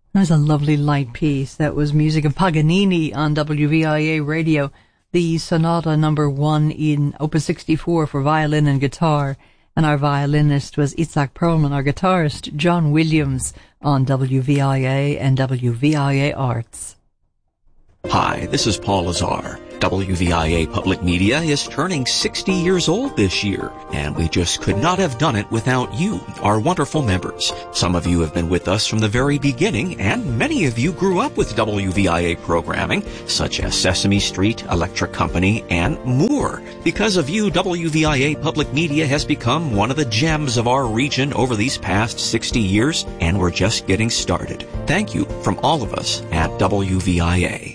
That was a lovely light piece. That was music of Paganini on WVIA Radio, the Sonata number 1 in Opus 64 for violin and guitar. And our violinist was Itzhak Perlman, our guitarist, John Williams, on WVIA and WVIA Arts. Hi, this is Paul Lazar. WVIA Public Media is turning 60 years old this year, and we just could not have done it without you, our wonderful members. Some of you have been with us from the very beginning, and many of you grew up with WVIA programming, such as Sesame Street, Electric Company, and more. Because of you, WVIA Public Media has become one of the gems of our region over these past 60 years, and we're just getting started. Thank you from all of us at WVIA.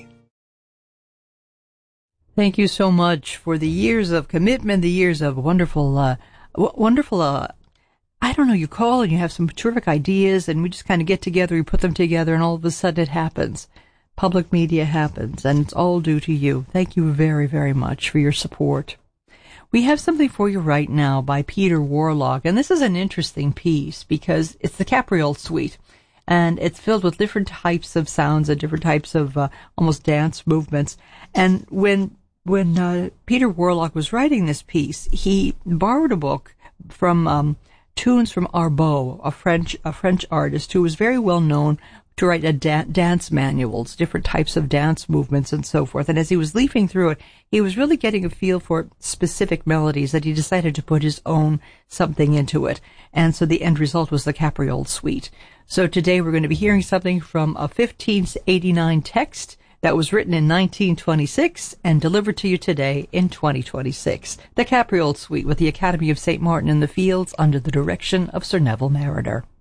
Thank you so much for the years of commitment, the years of wonderful, I don't know, you call and you have some terrific ideas and we just kind of get together, we put them together and all of a sudden it happens. Public media happens and it's all due to you. Thank you very, very much for your support. We have something for you right now by Peter Warlock, and this is an interesting piece because it's the Capriole Suite. And it's filled with different types of sounds and different types of almost dance movements. And when Peter Warlock was writing this piece, he borrowed a book from tunes from Arbeau, a French artist who was very well known to write dance manuals, different types of dance movements and so forth. And as he was leafing through it, he was really getting a feel for specific melodies that he decided to put his own something into it. And so the end result was the Capriole Suite. So today we're going to be hearing something from a 1589 text that was written in 1926 and delivered to you today in 2026. The Capriole Suite with the Academy of St. Martin in the Fields under the direction of Sir Neville Marriner.